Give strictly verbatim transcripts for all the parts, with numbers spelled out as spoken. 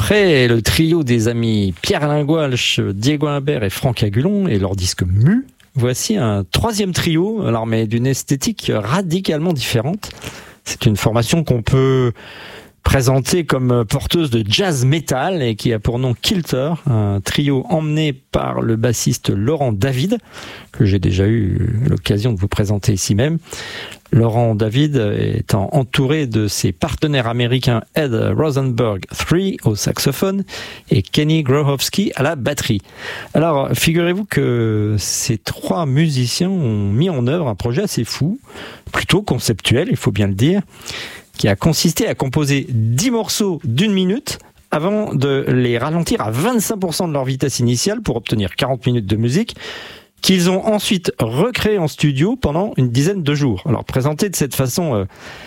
Après le trio des amis Pierre Lingualch, Diego Imbert et Franck Agulon et leur disque Mu, voici un troisième trio, alors mais d'une esthétique radicalement différente. C'est une formation qu'on peut présentée comme porteuse de jazz metal et qui a pour nom Kilter, un trio emmené par le bassiste Laurent David, que j'ai déjà eu l'occasion de vous présenter ici même. Laurent David étant entouré de ses partenaires américains Ed Rosenberg trois au saxophone et Kenny Grochowski à la batterie. Alors, figurez-vous que ces trois musiciens ont mis en œuvre un projet assez fou, plutôt conceptuel, il faut bien le dire, qui a consisté à composer dix morceaux d'une minute avant de les ralentir à vingt-cinq pour cent de leur vitesse initiale pour obtenir quarante minutes de musique, qu'ils ont ensuite recréé en studio pendant une dizaine de jours. Alors, présenté de cette façon, euh,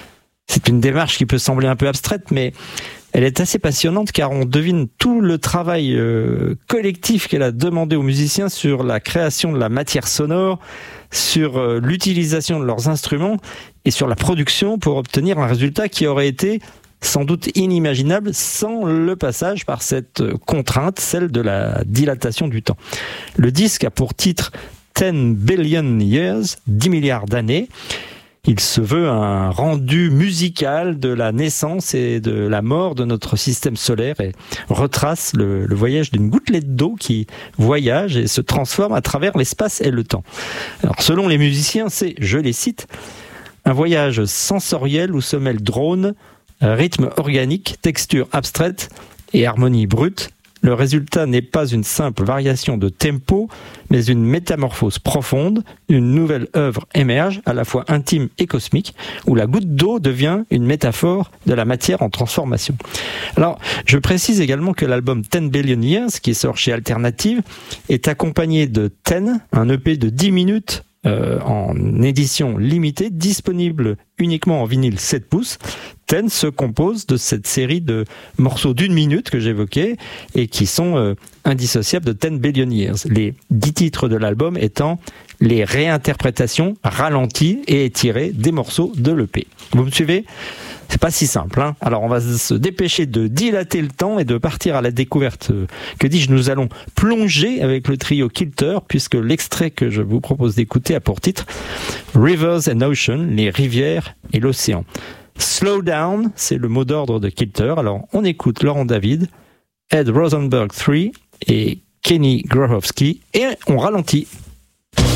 c'est une démarche qui peut sembler un peu abstraite, mais elle est assez passionnante car on devine tout le travail euh, collectif qu'elle a demandé aux musiciens sur la création de la matière sonore, sur euh, l'utilisation de leurs instruments et sur la production pour obtenir un résultat qui aurait été sans doute inimaginable sans le passage par cette contrainte, celle de la dilatation du temps. Le disque a pour titre ten billion years, dix milliards d'années. Il se veut un rendu musical de la naissance et de la mort de notre système solaire et retrace le, le voyage d'une gouttelette d'eau qui voyage et se transforme à travers l'espace et le temps. Alors, selon les musiciens, c'est, je les cite, un voyage sensoriel où se mêlent drone, rythme organique, texture abstraite et harmonie brute. Le résultat n'est pas une simple variation de tempo, mais une métamorphose profonde. Une nouvelle œuvre émerge, à la fois intime et cosmique, où la goutte d'eau devient une métaphore de la matière en transformation. Alors, je précise également que l'album ten billion years, qui sort chez Alternative, est accompagné de Ten, un E P de dix minutes, Euh, en édition limitée, disponible uniquement en vinyle sept pouces. Ten se compose de cette série de morceaux d'une minute que j'évoquais et qui sont euh, indissociables de ten billion years. Les dix titres de l'album étant les réinterprétations ralenties et étirées des morceaux de l'E P. Vous me suivez ? C'est pas si simple, hein. Alors on va se dépêcher de dilater le temps et de partir à la découverte. Que dis-je, nous allons plonger avec le trio Kilter, puisque l'extrait que je vous propose d'écouter a pour titre Rivers and Ocean, les rivières et l'océan. Slow down, c'est le mot d'ordre de Kilter. Alors on écoute Laurent David, Ed Rosenberg trois et Kenny Grochowski et on ralentit.